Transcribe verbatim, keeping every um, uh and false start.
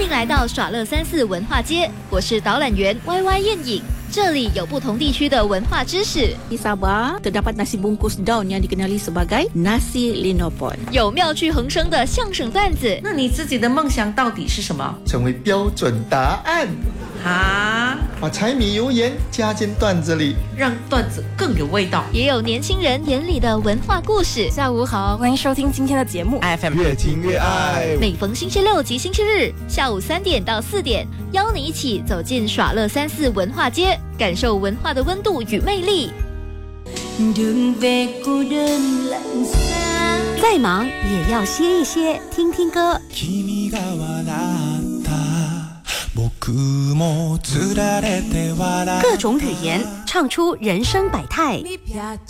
迎来到耍乐三四文化街，我是导览员 Y Y 燕影。这里有不同地区的文化知识。 Di Sabah terdapat nasi bungkus daun yang dikenali sebagai nasi linopon， 有妙趣横生的相声段子。 那你自己的梦想到底是什么？ 成为标准答案啊！ 把柴米油盐加进段子里， 让段子更有味道。 也有年轻人眼里的文化故事。 下午好，欢迎收听今天的节目 F M 越听越爱。 每逢星期六及星期日下午三点到四点，邀你一起走进耍乐三四文化街，感受文化的温度与魅力。 再忙也要歇一歇，听听歌。 各种语言唱出人生百态。